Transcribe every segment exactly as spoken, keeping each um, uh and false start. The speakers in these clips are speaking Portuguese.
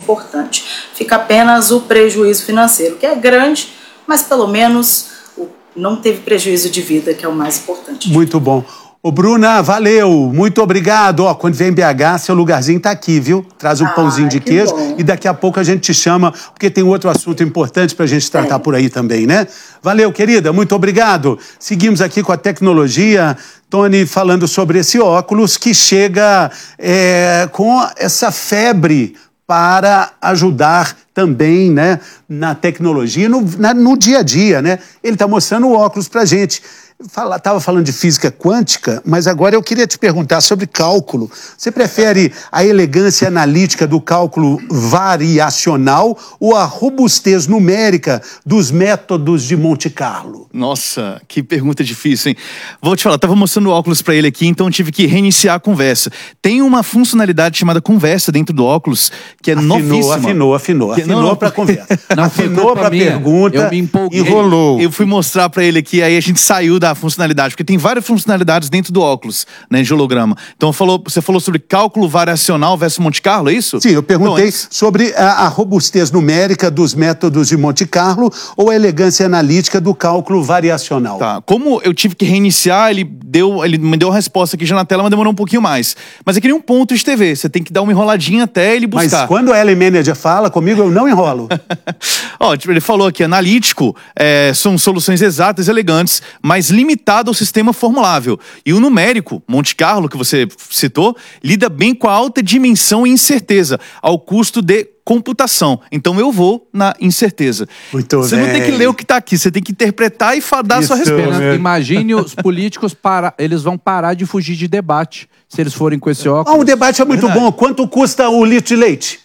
importante. Fica apenas o prejuízo financeiro, que é grande, mas pelo menos não teve prejuízo de vida, que é o mais importante. Muito bom. Ô, Bruna, valeu, muito obrigado. Ó, quando vem em B H, seu lugarzinho tá aqui, viu? Traz um ah, pãozinho de queijo bom. E daqui a pouco a gente te chama, porque tem outro assunto importante pra gente tratar é. por aí também, né? Valeu, querida, muito obrigado. Seguimos aqui com a tecnologia. Tony falando sobre esse óculos que chega é, com essa febre para ajudar também, né, na tecnologia, no, na, no dia a dia, né? Ele está mostrando o óculos pra gente. Estava falando de física quântica, mas agora eu queria te perguntar sobre cálculo. Você prefere a elegância analítica do cálculo variacional ou a robustez numérica dos métodos de Monte Carlo? Nossa, que pergunta difícil, hein? Vou te falar, estava mostrando o óculos para ele aqui, então tive que reiniciar a conversa. Tem uma funcionalidade chamada conversa dentro do óculos, que é afinou, novíssima. Afinou, afinou, que, afinou para conversa. Não, afinou para pergunta, eu me empolguei. Enrolou. Eu fui mostrar para ele aqui, aí a gente saiu da funcionalidade, porque tem várias funcionalidades dentro do óculos, né, de holograma. Então falou, você falou sobre cálculo variacional versus Monte Carlo, é isso? Sim, eu perguntei então, sobre a, a robustez numérica dos métodos de Monte Carlo ou a elegância analítica do cálculo variacional. Tá, como eu tive que reiniciar, ele, deu, ele me deu uma resposta aqui já na tela, mas demorou um pouquinho mais. Mas é que nem um ponto de T V, você tem que dar uma enroladinha até ele buscar. Mas quando a Ellen Manager fala comigo, eu não enrolo. Ó, tipo, ele falou aqui, analítico é, são soluções exatas e elegantes, mas limitadas ao sistema formulável. E o numérico, Monte Carlo, que você citou, lida bem com a alta dimensão e incerteza, ao custo de computação. Então eu vou na incerteza. Muito você bem. Não tem que ler o que está aqui, você tem que interpretar e dar a sua resposta. Mesmo. Imagine os políticos, para, eles vão parar de fugir de debate, se eles forem com esse óculos. Ah, o debate é muito Verdade. bom. Quanto custa o litro de leite?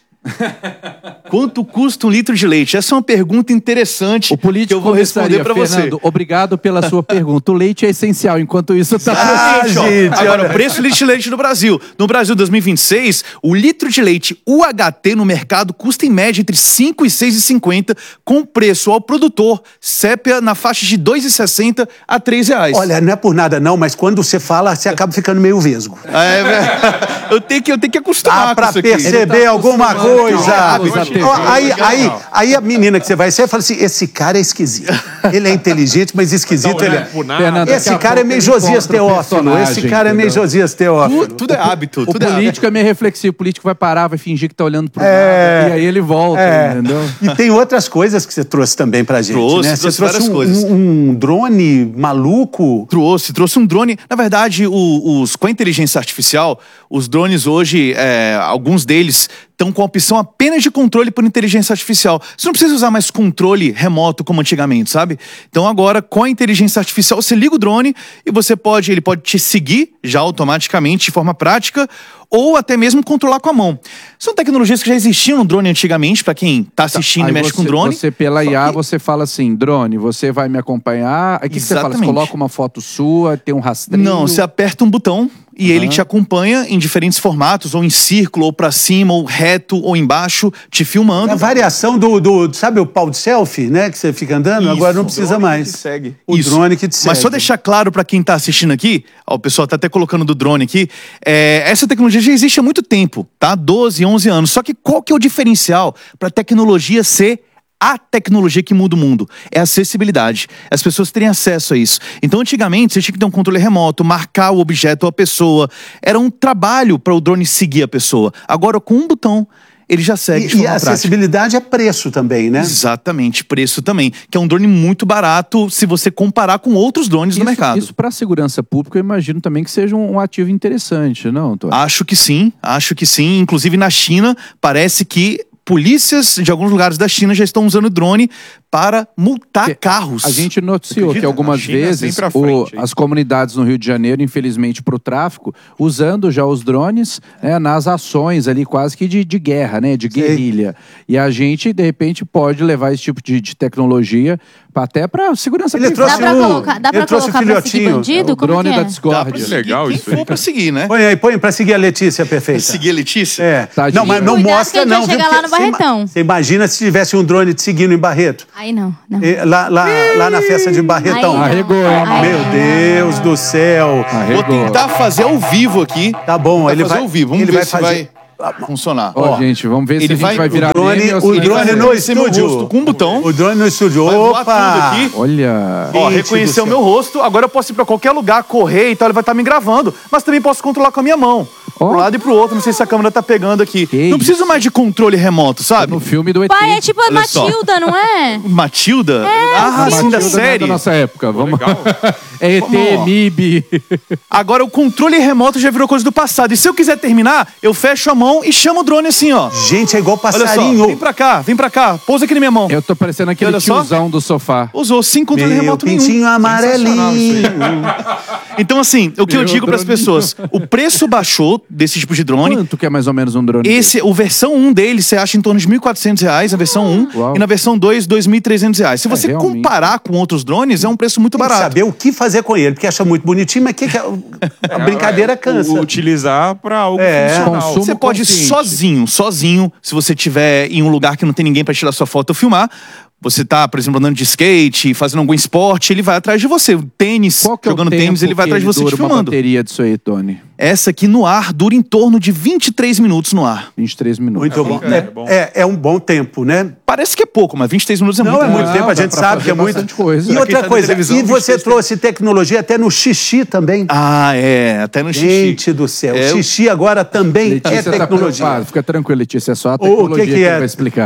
Quanto custa um litro de leite? Essa é uma pergunta interessante. O político que eu vou responder para você. Obrigado pela sua pergunta. O leite é essencial, enquanto isso tá... Ah, gente, agora, o preço do litro de leite no Brasil. No Brasil, dois mil e vinte e seis, o litro de leite U H T no mercado custa em média entre cinco e seis reais e cinquenta centavos, com preço ao produtor sépia na faixa de dois reais e sessenta centavos a três reais. Olha, não é por nada não, mas quando você fala, você acaba ficando meio vesgo. É, eu, tenho que, eu tenho que acostumar ah, com isso aqui. Pra perceber tá alguma coisa. Coisa. Aí, aí, aí a menina que você vai ser fala assim, esse cara é esquisito. Ele é inteligente, mas esquisito não, ele é. Fernanda, esse cara é meio Josias Teófilo. Esse cara é meio Josias Teófilo. Tudo, tudo é hábito. O tudo político é, é meio reflexivo. O político vai parar, vai fingir que tá olhando pro é, nada. E aí ele volta, é. entendeu? E tem outras coisas que você trouxe também pra gente, trouxe, né? Trouxe você trouxe um, coisas. Um, um drone maluco. Trouxe, trouxe um drone. Na verdade, o, os, com a inteligência artificial, os drones hoje, é, alguns deles estão com a opção apenas de controle por inteligência artificial. Você não precisa usar mais controle remoto como antigamente, sabe? Então agora, com a inteligência artificial, você liga o drone e você pode, ele pode te seguir já automaticamente de forma prática ou até mesmo controlar com a mão. São tecnologias que já existiam no drone antigamente, para quem está assistindo tá, e mexe você, com drone. Você pela I A, que... você fala assim, drone, você vai me acompanhar. Aí o que, que você fala? Você coloca uma foto sua, tem um rastreio? Não, você aperta um botão e uhum. ele te acompanha em diferentes formatos, ou em círculo, ou pra cima, ou reto, ou embaixo, te filmando. A variação do, do sabe o pau de selfie, né? Que você fica andando, Isso, agora não precisa mais. Que te segue. O Isso. drone que te segue. Mas só deixar claro pra quem tá assistindo aqui, ó, o pessoal tá até colocando do drone aqui, é, essa tecnologia já existe há muito tempo, tá? doze, onze anos. Só que qual que é o diferencial pra tecnologia ser a tecnologia que muda o mundo? É a acessibilidade. As pessoas terem acesso a isso. Então, antigamente, você tinha que ter um controle remoto, marcar o objeto ou a pessoa. Era um trabalho para o drone seguir a pessoa. Agora, com um botão, ele já segue. E, e a acessibilidade prática. É preço também, né? Exatamente, preço também. Que é um drone muito barato se você comparar com outros drones isso, do mercado. Isso para a segurança pública, eu imagino também que seja um, um ativo interessante, não, Antônio? Acho que sim, acho que sim. Inclusive, na China, parece que polícias de alguns lugares da China já estão usando drone para multar que carros. A gente noticiou que algumas vezes o, as comunidades no Rio de Janeiro, infelizmente para o tráfico, usando já os drones né, nas ações ali quase que de, de guerra, né, de guerrilha. Sim. E a gente, de repente, pode levar esse tipo de, de tecnologia até para segurança ele privada. Dá para colocar, dá pra colocar para seguir bandido? É, o drone é? da discórdia. Legal isso. Quem for para seguir, né? Põe aí, põe para seguir a Letícia, perfeita. Seguir a Letícia? É. Tá, não, mas não Cuidado mostra que não. Chegar lá no Barretão. Você imagina se tivesse um drone te seguindo em Barreto? Aí não, não. Lá, lá, lá na festa de Barretão. Arregou, hein? Meu Deus do céu. Arregou. Vou tentar fazer ao vivo aqui. Tá bom, Vou ele fazer vai ao vivo. Vamos ele ver vai se fazer... vai... funcionar. Ó, gente, vamos ver se ele a gente vai, vai virar o drone, meme ou se o a gente drone vai- no Vai ser meu estúdio. rosto com um botão. O drone no estúdio. Vai voar Opa! tudo aqui. Olha... Ó, Gente reconheceu do o meu rosto, agora eu posso ir pra qualquer lugar, correr e tal, ele vai estar me gravando, mas também posso controlar com a minha mão. Ó. Pro lado e pro outro, não sei se a câmera tá pegando aqui. Que não preciso mais de controle remoto, sabe? No filme do E T. Pai, é tipo a Olha só. Matilda, não é? Matilda? Ah, Matilda sim, da não é série. da nossa época. Vamos... Legal. é E T, Vamos, ó. M I B. Agora o controle remoto já virou coisa do passado. E se eu quiser terminar, eu fecho a mão e chamo o drone assim, ó. Gente, é igual Olha só, passarinho. vem pra cá, vem pra cá, pousa aqui na minha mão. Eu tô parecendo aquele Olha só. tiozão do sofá. Usou sem controle Meu remoto nenhum. pintinho amarelinho. Então assim, o que eu Meu digo pras droninho. pessoas, o preço baixou desse tipo de drone. Quanto que é mais ou menos um drone? Esse, o versão um dele, você acha em torno de mil e quatrocentos reais, a versão um, Uau. e na versão dois, dois mil e trezentos reais. Se É, você realmente. comparar com outros drones, é um preço muito Tem que barato. saber o que fazer com ele, porque acha muito bonitinho, mas que que é- a brincadeira cansa. O- Utilizar pra algo É. funcional. Consumo Você pode consciente. sozinho, sozinho, se você estiver em um lugar que não tem ninguém pra tirar sua foto ou filmar, você tá, por exemplo, andando de skate, fazendo algum esporte, ele vai atrás de você. Tênis, Qual que é o jogando tênis, tempo ele vai que atrás de você te dura uma filmando. bateria disso aí, Tony? Essa aqui no ar dura em torno de vinte e três minutos no ar. vinte e três minutos. Muito bom. bom, É, é bom. é- é um bom tempo, né? Parece que é pouco, mas vinte e três minutos é Não, muito. é muito Não, tempo, a dá gente pra sabe fazer que é muito. bastante coisa. E Pra quem outra tá na coisa, televisão, e vinte e você três trouxe tecnologia até no xixi também. Ah, é, até no xixi. Gente do céu, É, o xixi agora também Letícia é tá tecnologia. preocupada. Fica tranquilo, Letícia. É só a O- o que tecnologia que que, é? vai explicar.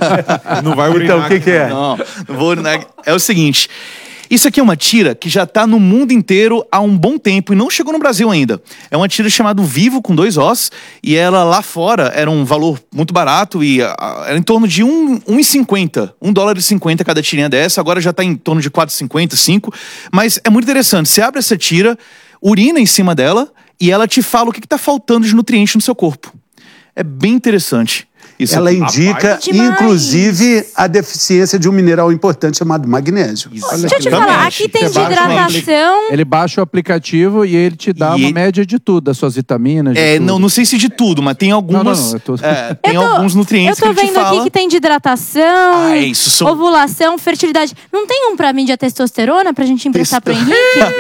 Não vai urinar. Então, o que, que é? Não, não vou, né? É o seguinte. Isso aqui é uma tira que já tá no mundo inteiro há um bom tempo e não chegou no Brasil ainda. É uma tira chamada Vivo com dois Os e ela lá fora era um valor muito barato e ah, era em torno de um, um e cinquenta, um dólar e cinquenta cada tirinha dessa. Agora já tá em torno de quatro e cinquenta, cinco. Mas é muito interessante. Você abre essa tira, urina em cima dela e ela te fala o que, que tá faltando de nutriente no seu corpo. É bem interessante. Isso Ela aqui. indica, Demais. inclusive, a deficiência de um mineral importante chamado magnésio. Deixa eu te Exatamente. falar, aqui tem Você de baixa um apli- hidratação. Ele baixa o aplicativo e ele te dá E uma ele- média de tudo, das suas vitaminas. de É, tudo. não, não sei se de tudo, mas tem algumas. Não, não, eu tô- é, tem Eu tô- alguns nutrientes Eu tô que ele te vendo fala. aqui que tem de hidratação, Ah, é isso, são- ovulação, fertilidade. Não tem um pra mim de testosterona pra gente emprestar pro Henrique?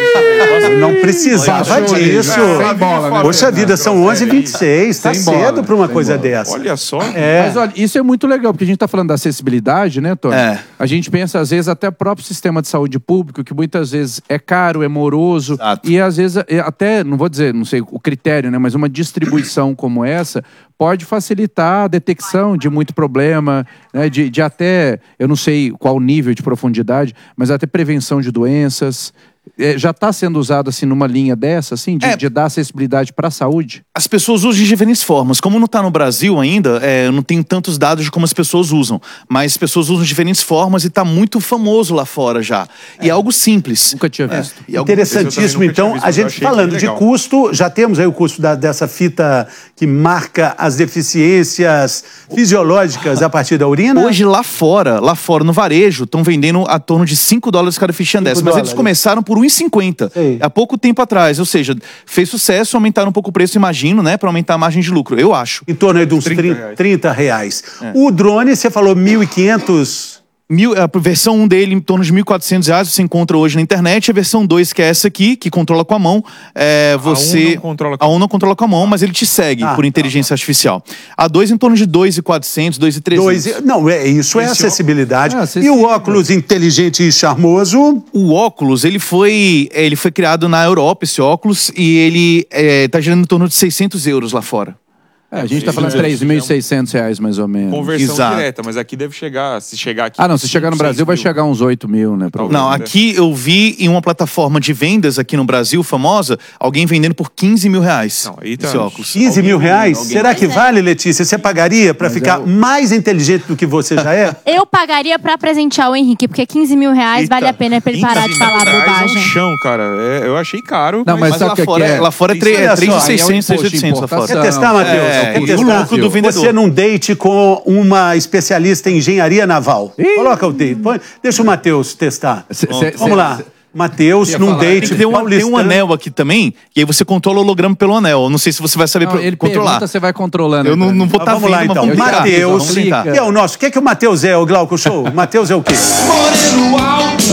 Não precisava Baixou ali, disso. né? Sem bola, né? Poxa vida, são onze e vinte e seis. Tá Sem bola, cedo pra uma sem coisa bola. dessa. Olha só. É. Mas olha, isso é muito legal, porque a gente tá falando da acessibilidade, né, Tony? É. A gente pensa, às vezes, até o próprio sistema de saúde público, que muitas vezes é caro, é moroso, Exato. e às vezes, é, até, não vou dizer, não sei o critério, né, mas uma distribuição como essa pode facilitar a detecção de muito problema, né, de, de até, eu não sei qual nível de profundidade, mas até prevenção de doenças. É, já está sendo usado assim numa linha dessa, assim, de, É. de dar acessibilidade para a saúde? As pessoas usam de diferentes formas. Como não está no Brasil ainda, é, eu não tenho tantos dados de como as pessoas usam. Mas as pessoas usam de diferentes formas e está muito famoso lá fora já. E é algo simples. Nunca tinha visto. E algo- Interessantíssimo. Eu também nunca tinha Então, visto, a mas eu gente achei falando bem de legal. custo, já temos aí o custo da- dessa fita que marca as deficiências fisiológicas a partir da urina. Hoje lá fora, lá fora no varejo, estão vendendo a torno de cinco dólares cada fichinha dessa. Mas dólares. eles começaram por um e cinquenta Sei. há pouco tempo atrás. Ou seja, fez sucesso, aumentaram um pouco o preço, imagino, né? Para aumentar a margem de lucro, eu acho. Em torno aí de uns trinta trinta reais. trinta reais. É. O drone, você falou mil e quinhentos. Mil, a versão um dele em torno de mil e quatrocentos reais, você encontra hoje na internet. A versão dois, que é essa aqui, que controla com a mão, é, você... não controla com- A um não controla com a mão, mas ele te segue Ah, por inteligência artificial. A dois em torno de dois mil e quatrocentos, dois mil e trezentos. Dois, não, é, isso é Esse acessibilidade. ó- Ah, E acessível. o óculos inteligente e charmoso. O óculos, ele foi, ele foi criado na Europa, esse óculos, e ele é, tá girando em torno de seiscentos euros lá fora. É, a gente tá Isso falando de é- três mil e seiscentos reais, mais ou menos. Conversão Exato. direta, mas aqui deve chegar, se chegar aqui... Ah, não, se chegar no cinco, Brasil seis vai mil. chegar uns oito mil, né? Talvez. Não, né? aqui eu vi em uma plataforma de vendas aqui no Brasil, famosa, alguém vendendo por quinze mil reais Não, aí tá- esse óculos. quinze mil reais? alguém- Será que vale, Letícia? Você pagaria para ficar mais inteligente do que você já é? Eu pagaria pra presentear o Henrique, porque quinze mil reais Eita, vale a pena pra ele parar de falar quinze mil reais bobagem. É um chão, cara. É, eu achei caro. Não, mas Mas sabe lá o que é fora, que é? lá fora é Isso, olha três mil e só, seiscentos, aí é o três mil e oitocentos lá fora. Quer importação. testar, Matheus? É, Quer e o testar? lucro do vendedor. Você num date com uma especialista em engenharia naval. Coloca o date. Põe- deixa o Matheus testar. Cê- cê- Vamos cê- lá. Matheus, Ia num falar, date Tem que ter um, tem um paulistano. anel aqui também, e aí você controla o holograma pelo anel. Não sei se você vai saber Não, pro- ele controlar. pergunta, você vai controlando. Eu não, não vou Ah, estar vamos vendo, lá, mas então. vamos tentar. Matheus, Vamos tentar. que é o nosso. O que, é que o Matheus é, o Glauco Show? O Matheus é o quê? Moreno alto,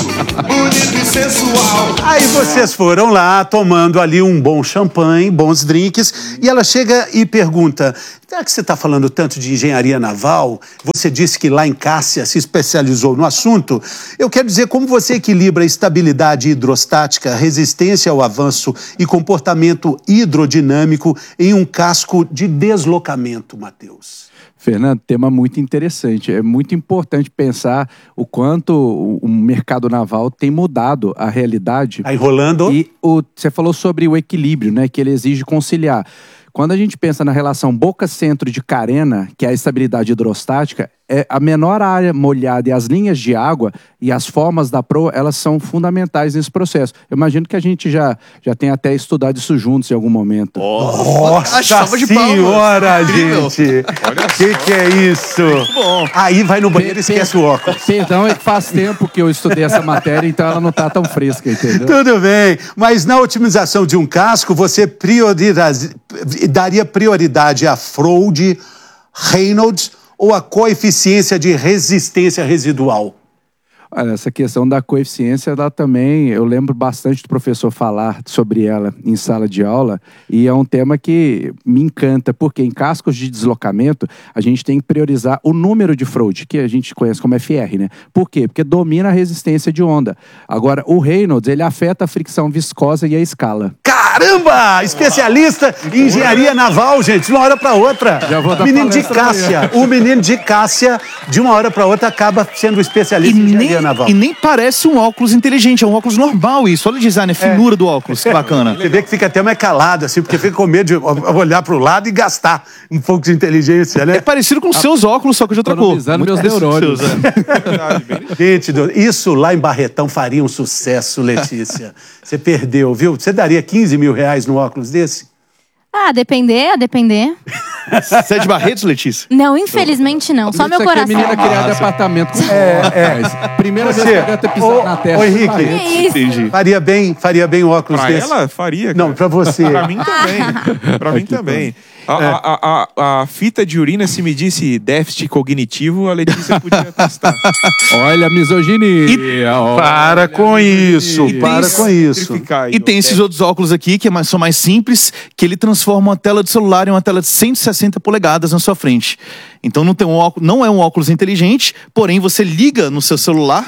bonito e sensual. Aí vocês foram lá tomando ali um bom champanhe, bons drinks, e ela chega e pergunta: já que você está falando tanto de engenharia naval, você disse que lá em Cássia se especializou no assunto, eu quero dizer como você equilibra a estabilidade hidrostática, resistência ao avanço e comportamento hidrodinâmico em um casco de deslocamento, Matheus. Fernando, tema muito interessante. É muito importante pensar o quanto o, o mercado naval tem mudado a realidade. Tá enrolando. E o, você falou sobre o equilíbrio, né, que ele exige conciliar. Quando a gente pensa na relação boca-centro de carena, que é a estabilidade hidrostática, é a menor área molhada e as linhas de água e as formas da proa, elas são fundamentais nesse processo. Eu imagino que a gente já, já tenha até estudado isso juntos em algum momento. Nossa de senhora, Incrível. gente! O que, que é isso? bom. Aí vai no banheiro e esquece o óculos. Perdão, é que faz tempo que eu estudei essa matéria, então ela não está tão fresca, entendeu? Tudo bem, mas na otimização de um casco, você prioriza- daria prioridade à Frode, Reynolds ou a coeficiência de resistência residual? Olha, essa questão da coeficiência, ela também, eu lembro bastante do professor falar sobre ela em sala de aula, e é um tema que me encanta, porque em cascos de deslocamento, a gente tem que priorizar o número de Frode, que a gente conhece como F R, né? Por quê? Porque domina a resistência de onda. Agora, o Reynolds, ele afeta a fricção viscosa e a escala. Caramba! Especialista em engenharia naval, gente, de uma hora para outra. Já vou dar menino de palestra Cássia. O menino de Cássia, de uma hora para outra, acaba sendo especialista em engenharia naval. E nem parece um óculos inteligente, é um óculos normal isso. Olha o design, a finura do óculos, que bacana. Você vê que fica até mais calado, assim, porque fica com medo de olhar pro lado e gastar um pouco de inteligência, né? É parecido com os seus óculos, só que de outra cor. Economizando meus parecido com os neurônios. seus, é. Gente, isso lá em Barretão faria um sucesso, Letícia. Você perdeu, viu? Você daria quinze mil reais num óculos desse? Ah, depender, a depender. Você é de Barretos, Letícia? Não, infelizmente não. Só meu Isso aqui é coração. menina criada em apartamento. É, é. Primeira vez que eu ter pisado Ô, na terra. ô, Henrique, Que isso? Entendi. faria bem, faria bem um óculos Pra desse? ela, faria. Não, cara. pra você. Pra mim também. Pra mim também. A, a, a, a fita de urina, se me disse déficit cognitivo, a Letícia podia testar. Olha a misoginia. olha Para a com isso, misoginia. para com isso. E tem esses outros óculos aqui, que é mais- são mais simples, que ele transforma uma tela de celular em uma tela de cento e sessenta polegadas na sua frente. Então não, tem um óculos, não é um óculos inteligente, porém você liga no seu celular,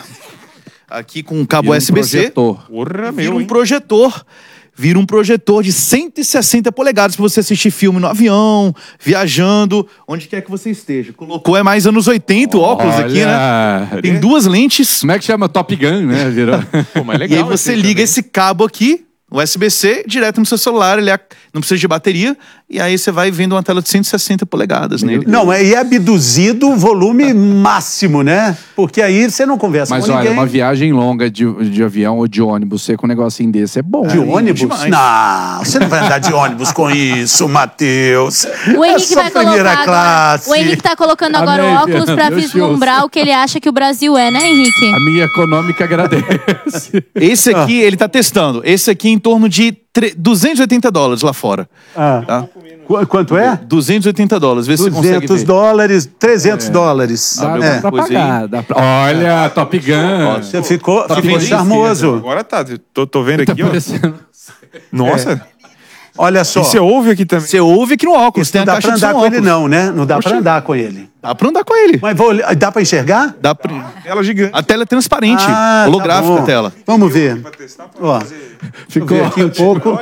aqui com um cabo Vira um U S B C, projetor. Porra, vira meu, um hein? projetor. Vira um projetor de cento e sessenta polegadas para você assistir filme no avião, viajando, onde quer que você esteja. Colocou, é mais anos oitenta o óculos aqui, né? Olha. Tem duas lentes. Como é que chama? Top Gun, né? Virou. Pô, mas é E aí legal você esse liga também. esse cabo aqui, U S B C, direto no seu celular, ele é- não precisa de bateria, e aí você vai vendo uma tela de cento e sessenta polegadas nele. Não, é, e é abduzido o volume máximo, né? Porque aí você não conversa Mas com olha, ninguém. uma viagem longa de, de avião ou de ônibus, você com um negocinho desse é bom. De ônibus? demais. Não, você não vai andar de ônibus com isso, Matheus. O é Henrique só vai primeira colocar agora. classe. O Henrique tá colocando agora Amém, o óculos pra Fernando, vislumbrar o que ele acha que o Brasil é, né, Henrique? A minha econômica agradece. Esse aqui, ele tá testando. Esse aqui em torno de tre- duzentos e oitenta dólares lá fora. Ah. Tá? Qu- Quanto é? duzentos e oitenta dólares, vê se você consegue duzentos ver. dólares, trezentos dólares. Dá, Abre É. dá pra coisa aí. pagar. Dá pra... Olha, Top Gun. Você ficou, Tá ficou vendo? charmoso. Agora tá, tô, tô vendo Tá aqui, ó. parecendo... Nossa, Olha só. e você ouve aqui também. Você ouve aqui no óculos, Isso tem não a dá caixa pra de andar som com ele óculos. não, né? Não dá pra andar com ele. Dá pra andar com ele. Mas vou, olhar- dá pra enxergar? Dá pra... Tela gigante. A tela é transparente, Ah, tá holográfica bom. a tela. Vamos ver. Pra testar, pra Ó, fazer... ficou aqui um pouco.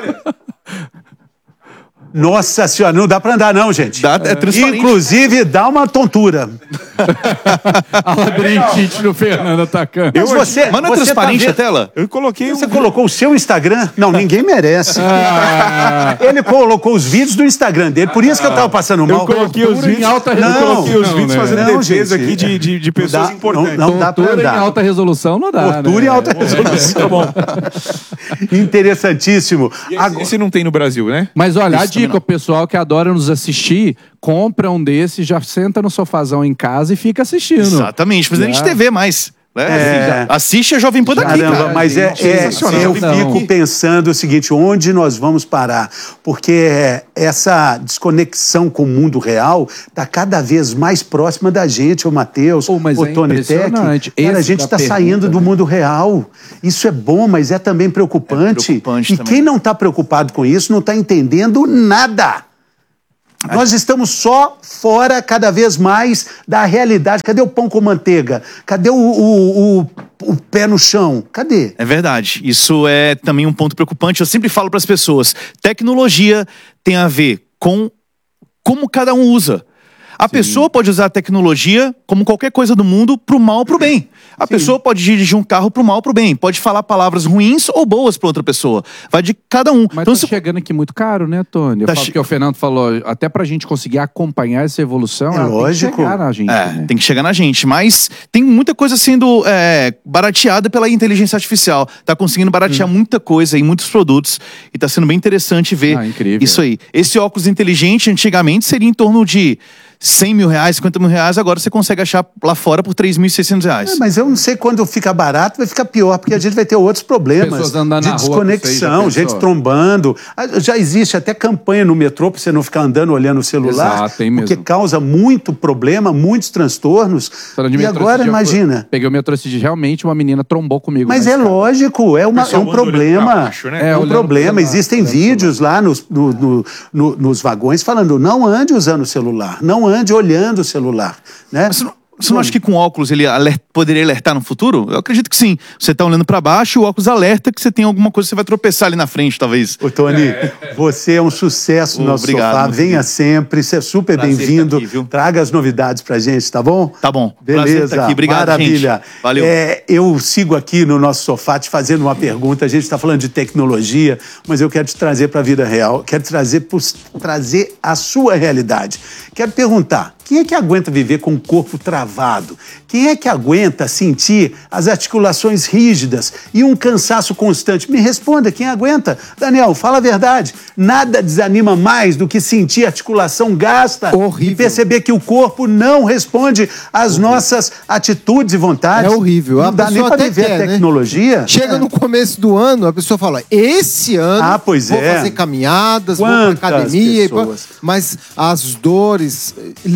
Nossa senhora, não dá pra andar não, gente. Dá, é transparente. Inclusive, dá uma tontura. A labirintite no Fernando atacando. Mas você, Mas não é você transparente tá a tela? Eu coloquei Você um... colocou o seu Instagram? Não, ninguém merece. Ah, Ele colocou os vídeos do Instagram dele, por isso que eu tava passando mal. Eu coloquei os Tortura em vídeos, alta eu resolução. coloquei os Não, vídeos né? fazendo Não, defesa gente, aqui de, de, de pessoas dá- importantes. não- não dá pra tortura em andar. alta resolução não dá, Tortura né? em alta resolução. Interessantíssimo. Esse, Agora, esse não tem no Brasil, né? Mas olha, a Isso também dica, o pessoal que adora nos assistir, compra um desse, já senta no sofazão em casa e fica assistindo. Exatamente, mas nem de Já. T V mais. Né? É. Assiste a Jovem Pan daqui, Caramba, cara. mas é, é, eu fico pensando o seguinte, onde nós vamos parar? Porque essa desconexão com o mundo real está cada vez mais próxima da gente, o Matheus, oh, o é Tony Tech. Cara, a gente está saindo do mundo real. Isso é bom, mas é também preocupante. É preocupante e também. quem não está preocupado com isso não está entendendo nada. Nós estamos só fora cada vez mais da realidade. Cadê o pão com manteiga? Cadê o, o, o, o pé no chão? Cadê? É verdade. Isso é também um ponto preocupante. Eu sempre falo para as pessoas, tecnologia tem a ver com como cada um usa. A Sim. pessoa pode usar a tecnologia como qualquer coisa do mundo pro mal ou pro bem. A Sim. pessoa pode dirigir um carro pro mal ou pro bem. Pode falar palavras ruins ou boas pra outra pessoa. Vai de cada um. Mas então, tá se... chegando aqui muito caro, né, Tony? Eu tá falo che... que o Fernando falou, até pra gente conseguir acompanhar essa evolução, é lógico. Tem que chegar na gente. É, né? tem que chegar na gente. Mas tem muita coisa sendo é, barateada pela inteligência artificial. Tá conseguindo baratear hum. muita coisa em muitos produtos. E tá sendo bem interessante ver ah, incrível. isso aí. Esse óculos inteligente, antigamente, seria em torno de cem mil reais, cinquenta mil reais, agora você consegue achar lá fora por três mil e seiscentos reais. É, mas eu não sei quando fica barato, vai ficar pior, porque a gente vai ter outros problemas de desconexão, gente trombando. Já existe até campanha no metrô para você não ficar andando olhando o celular, Exato, tem mesmo. porque causa muito problema, muitos transtornos. E agora, imagina... Peguei o metrô esse dia, realmente uma menina trombou comigo. Mas é lógico, é, uma, é um problema. Baixo, né? É um problema. Existem vídeos lá nos, no, no, no, nos vagões falando, não ande usando o celular, não ande ande olhando o celular, né? Mas você não, você não acha que com óculos ele alerta, poderia alertar no futuro? Eu acredito que sim. Você tá olhando para baixo e o óculos alerta que você tem alguma coisa que você vai tropeçar ali na frente, talvez. Ô, Tony, é. você é um sucesso no nosso Obrigado, sofá. Venha querido. sempre, você é super bem-vindo. Traga as novidades pra gente, tá bom? Tá bom. Beleza. Tá aqui. Obrigado, maravilha. Gente. Valeu. É, eu sigo aqui no nosso sofá te fazendo uma pergunta. A gente está falando de tecnologia, mas eu quero te trazer para a vida real. Quero trazer, pros, trazer a sua realidade. Quero perguntar, quem é que aguenta viver com o corpo travado? Quem é que aguenta sentir as articulações rígidas e um cansaço constante? Me responda, quem aguenta? Daniel, fala a verdade. Nada desanima mais do que sentir a articulação gasta horrível. E perceber que o corpo não responde às horrível. nossas atitudes e vontades. É horrível. Não a dá nem para viver quer, a tecnologia. Né? Chega é. no começo do ano, a pessoa fala, esse ano ah, pois vou é. fazer caminhadas, Quantas vou pra academia. pessoas? Mas as dores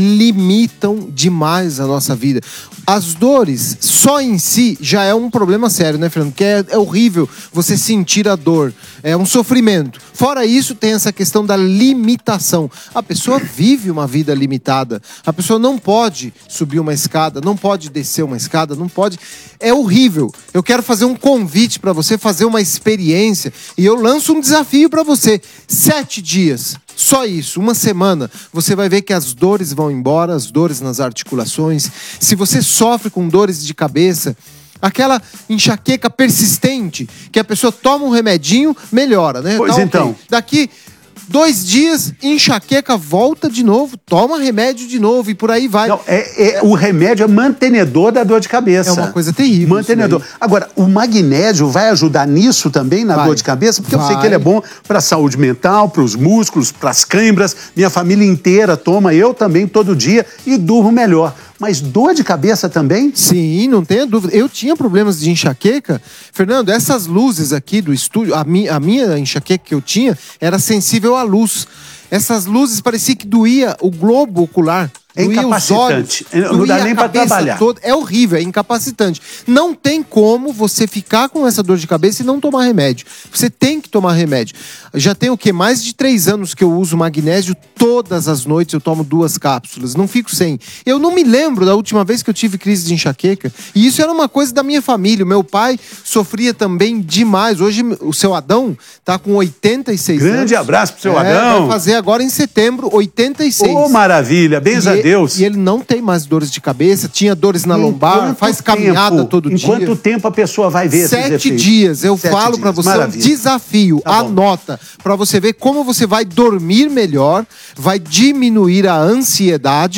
limitam demais a nossa vida. As dores, só em si, já é um problema sério, né, Fernando? Porque é, é horrível você sentir a dor. É um sofrimento. Fora isso, tem essa questão da limitação. A pessoa vive uma vida limitada. A pessoa não pode subir uma escada, não pode descer uma escada, não pode... É horrível. Eu quero fazer um convite para você, fazer uma experiência, e eu lanço um desafio para você. Sete dias. Só isso, uma semana, você vai ver que as dores vão embora, as dores nas articulações. Se você sofre com dores de cabeça, aquela enxaqueca persistente, que a pessoa toma um remedinho, melhora, né? Pois Tá, então. okay. Daqui dois dias, enxaqueca volta de novo, toma remédio de novo e por aí vai. Não, é, é, o remédio é mantenedor da dor de cabeça. É uma coisa terrível. Mantenedor. Agora, o magnésio vai ajudar nisso também, na vai. dor de cabeça? Porque vai. eu sei que ele é bom para a saúde mental, para os músculos, para as câimbras. Minha família inteira toma, eu também, todo dia, e durmo melhor. Mas dor de cabeça também? Sim, não tenha dúvida. Eu tinha problemas de enxaqueca. Fernando, essas luzes aqui do estúdio, a, mi, a minha enxaqueca que eu tinha era sensível à luz. Essas luzes parecia que doía o globo ocular. É incapacitante. Os olhos, não dá nem para trabalhar. Toda. É horrível, é incapacitante. Não tem como você ficar com essa dor de cabeça e não tomar remédio. Você tem que tomar remédio. Já tem o quê? Mais de três anos que eu uso magnésio. Todas as noites eu tomo duas cápsulas. Não fico sem. Eu não me lembro da última vez que eu tive crise de enxaqueca. E isso era uma coisa da minha família. O meu pai sofria também demais. Hoje o seu Adão tá com oitenta e seis Grande anos. Grande abraço pro seu é, Adão. Vai fazer agora em setembro, oitenta e seis. Ô, maravilha. Benza a Deus. E ele não tem mais dores de cabeça, tinha dores na lombar, faz caminhada tempo, todo em dia. Em quanto tempo a pessoa vai ver Sete esses efeitos? dias. Eu Sete falo dias. pra você, Maravilha. um desafio. Tá anota, pra você ver como você vai dormir melhor, vai diminuir a ansiedade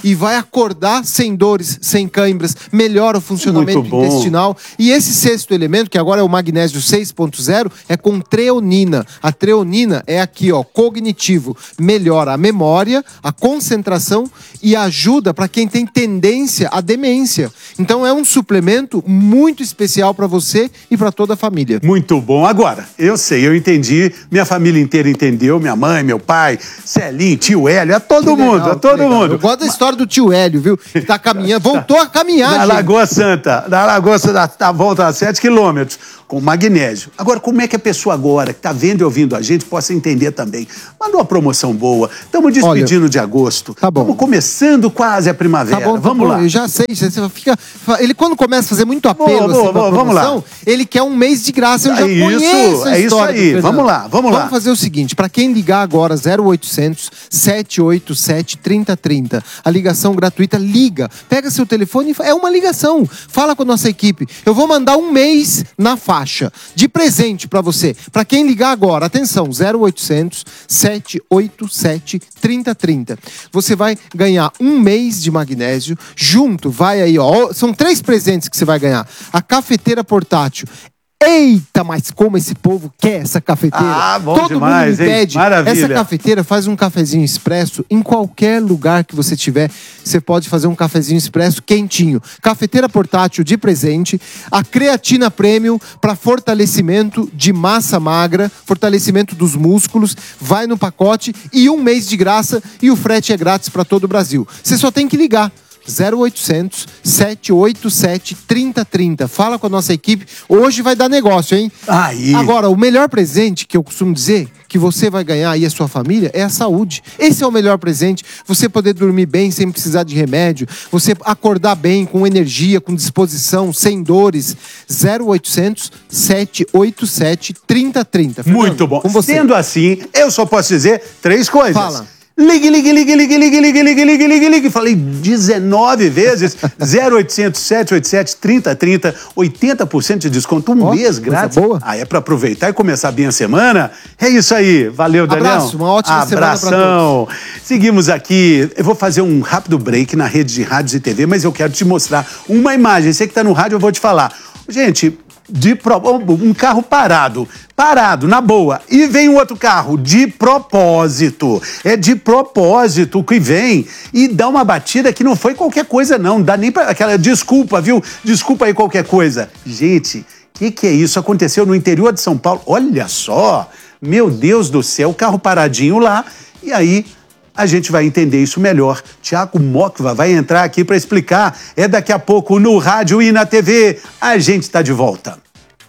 e vai acordar sem dores, sem câimbras, melhora o funcionamento intestinal. E esse sexto elemento, que agora é o magnésio seis ponto zero, é com treonina. A treonina é aqui, ó, cognitivo. Melhora a memória, a concentração e ajuda para quem tem tendência à demência. Então é um suplemento muito especial para você e para toda a família. Muito bom. Agora, eu sei, eu entendi, minha família inteira entendeu, minha mãe, meu pai, Celinho, tio Hélio, é todo Que mundo, legal, é todo que legal. mundo. Eu gosto da história do tio Hélio, viu? Que tá caminhando, voltou a caminhar, Na gente. Lagoa Santa, na Lagoa Santa, da volta a sete quilômetros, com magnésio. Agora, como é que a pessoa agora, que tá vendo e ouvindo a gente, possa entender também? Manda uma promoção boa. Estamos despedindo Olha, de agosto. tá bom. Estamos começando quase a primavera. Tá bom, tá vamos bom, lá. eu já sei. Você fica, ele, quando começa a fazer muito apelo Boa, boa, assim, pra boa, vamos promoção, lá. ele quer um mês de graça. Eu já É isso, conheço a é isso história do aí. Fernando. Vamos lá, vamos lá. Vamos fazer o seguinte, para quem ligar agora, zero oitocentos, sete oito sete, trinta trinta, a ligação gratuita, liga. Pega seu telefone e fa- é uma ligação. Fala com a nossa equipe. Eu vou mandar um mês na faixa de presente para você. Para quem ligar agora, atenção, zero oitocentos, sete oito sete, trinta trinta. Você vai ganhar um mês de magnésio, junto, vai aí, ó, são três presentes que você vai ganhar. A cafeteira portátil. Eita, mas como esse povo quer essa cafeteira. Ah, bom Todo demais, mundo me hein? pede. Maravilha. Essa cafeteira faz um cafezinho expresso em qualquer lugar que você tiver. Você pode fazer um cafezinho expresso quentinho. Cafeteira portátil de presente. A creatina premium para fortalecimento de massa magra, fortalecimento dos músculos. Vai no pacote e um mês de graça e o frete é grátis para todo o Brasil. Você só tem que ligar. zero oitocentos, sete oito sete, trinta trinta. Fala com a nossa equipe. Hoje vai dar negócio, hein? Aí. Agora, o melhor presente que eu costumo dizer que você vai ganhar e a sua família é a saúde. Esse é o melhor presente. Você poder dormir bem sem precisar de remédio. Você acordar bem, com energia, com disposição, sem dores. zero oitocentos, sete oito sete, trinta trinta. Fernando, Muito bom. com você. Sendo assim, eu só posso dizer três coisas. Fala. Ligue, ligue, ligue, ligue, ligue, ligue, ligue, ligue, ligue, ligue. Falei dezenove vezes. zero oitocentos, sete oito sete, trinta trinta. oitenta por cento de desconto, um Ó, mês coisa grátis. boa. Ah, é pra aproveitar e começar bem a semana? É isso aí. Valeu, Daniel. Abraço, uma ótima semana pra Abração. Seguimos aqui. Eu vou fazer um rápido break na rede de rádios e T V, mas eu quero te mostrar uma imagem. Você que tá no rádio, eu vou te falar. Gente, de pro... um carro parado, parado, na boa, e vem um outro carro de propósito, é de propósito que vem e dá uma batida que não foi qualquer coisa não, dá nem para aquela desculpa, viu? Desculpa aí qualquer coisa. Gente, o que, que é isso? Aconteceu no interior de São Paulo, olha só, meu Deus do céu, o carro paradinho lá, e aí a gente vai entender isso melhor. Tiago Mokva vai entrar aqui para explicar. É daqui a pouco no rádio e na T V. A gente está de volta.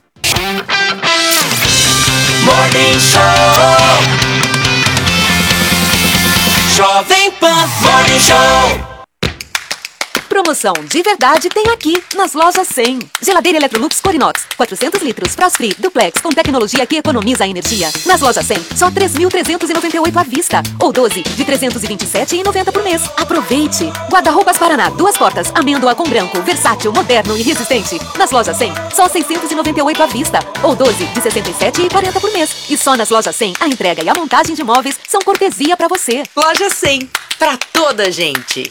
Morning Show. Jovem Pan Morning Show. Promoção de verdade tem aqui, nas lojas cem. Geladeira Electrolux Corinox, quatrocentos litros, Frost Free, Duplex, com tecnologia que economiza a energia. Nas lojas cem, só três mil trezentos e noventa e oito à vista, ou doze de trezentos e vinte e sete reais e noventa por mês. Aproveite! Guarda-roupas Paraná, duas portas, amêndoa com branco, versátil, moderno e resistente. Nas lojas cem, só seiscentos e noventa e oito à vista, ou doze de sessenta e sete reais e quarenta por mês. E só nas lojas cem, a entrega e a montagem de móveis são cortesia pra você. Loja cem, pra toda gente.